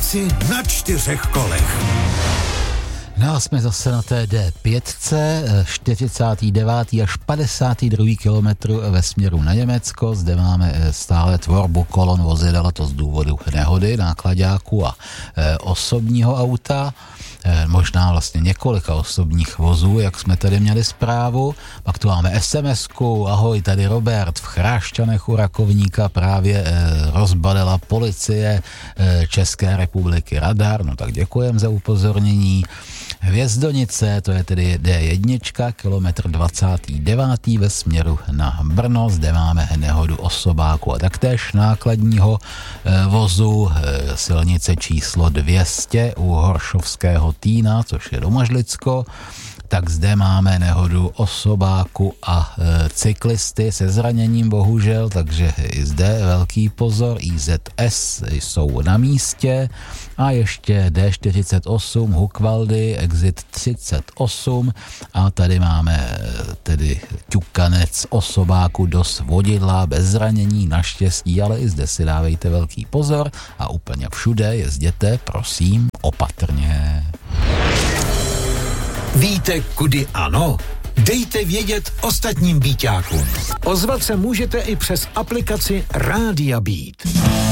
Práci na 4 kolech. No a jsme zase na té D5, 49. až 52. kilometru ve směru na Německo. Zde máme stále tvorbu kolon vozidel, to z důvodu nehody, náklaďáku a osobního auta. Možná vlastně několika osobních vozů, jak jsme tady měli zprávu. Pak tu máme SMS-ku, ahoj, tady Robert, v Chrášťanech u Rakovníka právě rozbalila policie České republiky radar, no tak děkujem za upozornění. Hvězdonice, to je tedy D1, kilometr 29. ve směru na Brno, zde máme nehodu osobáku a taktéž nákladního vozu, silnice číslo 200 u Horšovského Týna, což je Domažlicko. Tak zde máme nehodu osobáku a cyklisty se zraněním bohužel, takže i zde velký pozor, IZS jsou na místě a ještě D48 Hukvaldy, exit 38 a tady máme tedy ťukanec osobáku do svodidla bez zranění naštěstí, ale i zde si dávejte velký pozor a úplně všude jezděte, prosím, opatrně. Víte, kudy ano? Dejte vědět ostatním Bíťákům. Ozvat se můžete i přes aplikaci Rádia Beat.